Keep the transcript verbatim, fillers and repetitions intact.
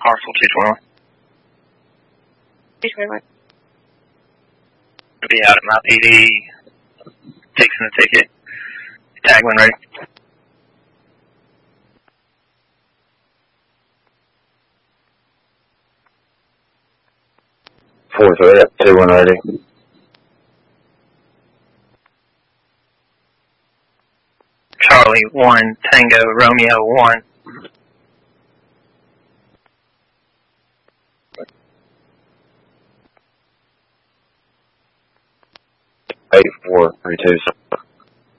Parcel two twenty-one. two twenty-one. Be out at my P D, fixing the ticket. Tag when ready. four three up, two one ready. Charlie one, Tango, Romeo one. eight four three two.